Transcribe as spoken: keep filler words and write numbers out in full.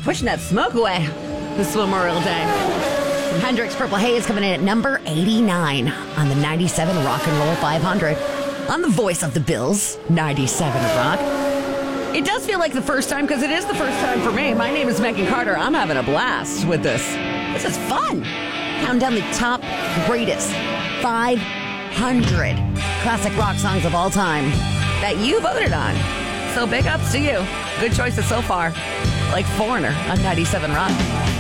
pushing that smoke away this Memorial Day. Hendrix, Purple Haze coming in at number eighty-nine on the ninety-seven Rock and Roll five hundred. On the voice of the Bills, ninety-seven Rock. It does feel like the first time because it is the first time for me. My name is Megan Carter. I'm having a blast with this. This is fun. Counting down the top greatest five hundred classic rock songs of all time that you voted on. So big ups to you. Good choices so far. Like Foreigner on ninety-seven Rock.